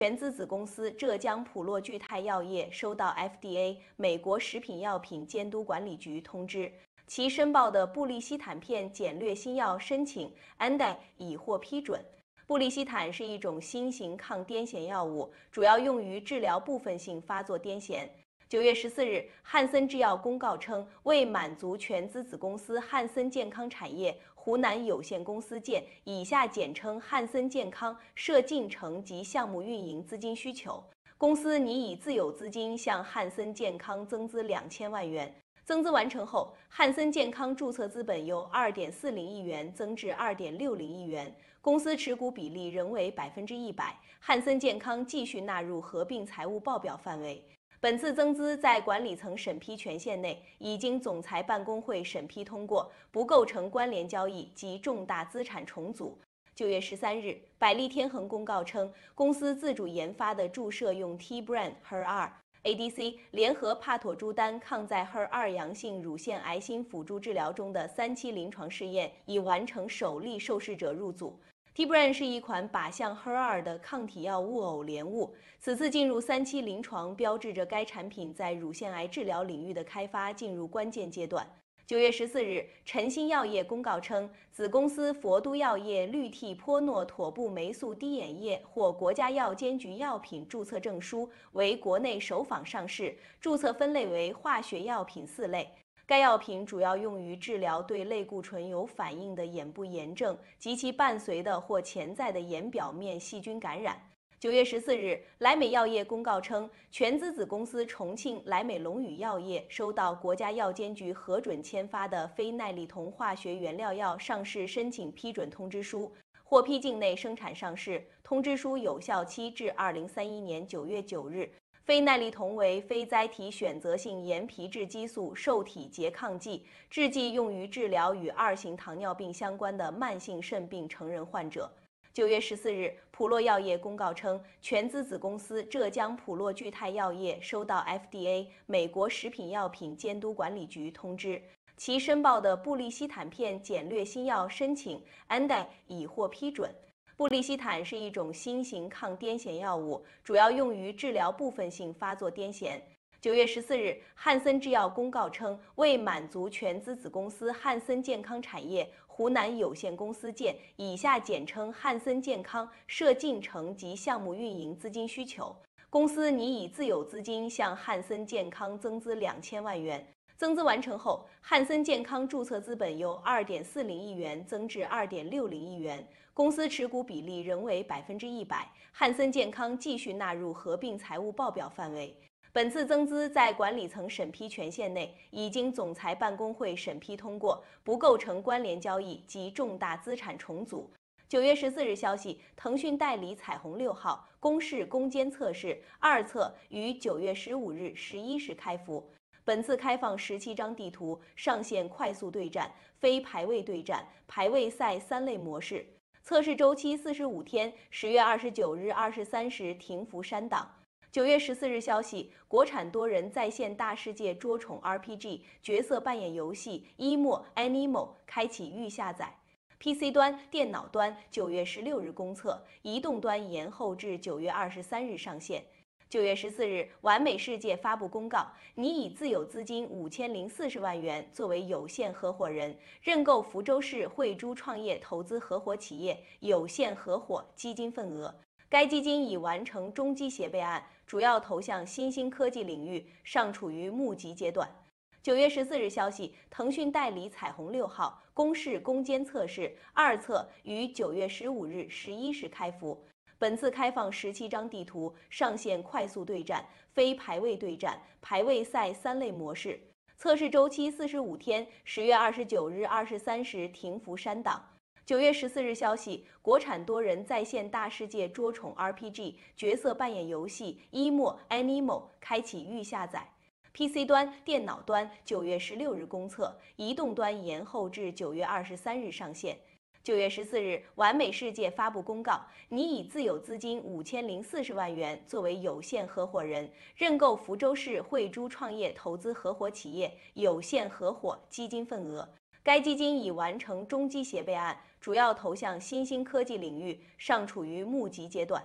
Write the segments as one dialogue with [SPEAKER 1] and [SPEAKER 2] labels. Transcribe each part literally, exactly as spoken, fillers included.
[SPEAKER 1] 全资子公司浙江普洛聚泰药业收到 F D A 美国食品药品监督管理局通知，其申报的布利西坦片简略新药申请 A N D A 已获批准。布利西坦是一种新型抗癫痫药物，主要用于治疗部分性发作癫痫。九月十四日，汉森制药公告称，为满足全资子公司汉森健康产业湖南有限公司建（以下简称汉森健康）设进程及项目运营资金需求，公司拟以自有资金向汉森健康增资两千万元。增资完成后，汉森健康注册资本由二点四零亿元增至二点六零亿元，公司持股比例仍为百分之一百，汉森健康继续纳入合并财务报表范围。本次增资在管理层审批权限内，已经总裁办公会审批通过，不构成关联交易及重大资产重组。九月十三日，百利天恒公告称，公司自主研发的注射用 T-Bran H E R 二 A D C 联合帕妥珠丹抗在 H E R 二阳性乳腺癌新辅助治疗中的三期临床试验已完成首例受试者入组。T-Bran 是一款靶向 H E R 二 的抗体药物偶联物，此次进入三期临床，标志着该产品在乳腺癌治疗领域的开发进入关键阶段。九月十四日，晨星药业公告称，子公司佛都药业氯替泼诺妥布霉素滴眼液获国家药监局药品注册证书，为国内首仿上市，注册分类为化学药品四类。该药品主要用于治疗对类固醇有反应的眼部炎症及其伴随的或潜在的眼表面细菌感染。九月十四日，莱美药业公告称，全资子公司重庆莱美龙宇药业收到国家药监局核准签发的非奈利酮化学原料药上市申请批准通知书，获批境内生产上市。通知书有效期至二零三一年九月九日。非奈利酮为非甾体选择性盐皮质激素受体拮抗剂，制剂用于治疗与二型糖尿病相关的慢性肾病成人患者。九月十四日，普洛药业公告称，全资子公司浙江普洛聚泰药业收到 F D A 美国食品药品监督管理局通知，其申报的布利西坦片简略新药申请 A N D A 已获批准。布利西坦是一种新型抗癫痫药物，主要用于治疗部分性发作癫痫。九月十四日，汉森制药公告称，为满足全资子公司汉森健康产业湖南有限公司建（以下简称汉森健康）设进程及项目运营资金需求，公司拟以自有资金向汉森健康增资两千万元。增资完成后，汉森健康注册资本由二点四零亿元增至二点六零亿元，公司持股比例仍为百分之一百，汉森健康继续纳入合并财务报表范围。本次增资在管理层审批权限内，已经总裁办公会审批通过，不构成关联交易及重大资产重组。九月十四日消息，腾讯代理彩虹六号公示攻坚测试二测于九月十五日十一时开服。本次开放十七张地图，上线快速对战、非排位对战、排位赛三类模式。测试周期四十五天，十月二十九日二十三时停服删档。九月十四日消息，国产多人在线大世界捉宠 R P G 角色扮演游戏《emo Animo》开启预下载。P C 端、电脑端九月十六日公测，移动端延后至九月二十三日上线。九月十四日，完美世界发布公告，拟以自有资金五千零四十万元作为有限合伙人，认购福州市慧珠创业投资合伙企业有限合伙基金份额。该基金已完成中基协备案，主要投向新兴科技领域，尚处于募集阶段。九月十四日消息，腾讯代理彩虹六号公示攻坚测试二测于九月十五日十一时开服。本次开放十七张地图，上线快速对战、非排位对战、排位赛三类模式。测试周期四十五天，十月二十九日二十三时停服删档。九月十四日消息，国产多人在线大世界捉宠 R P G 角色扮演游戏《emo Animo》开启预下载。P C 端、电脑端九月十六日公测，移动端延后至九月二十三日上线。九月十四日，完美世界发布公告，拟以自有资金五千零四十万元作为有限合伙人，认购福州市慧珠创业投资合伙企业有限合伙基金份额。该基金已完成中基协备案，主要投向新兴科技领域，尚处于募集阶段。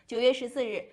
[SPEAKER 1] 九月十四日，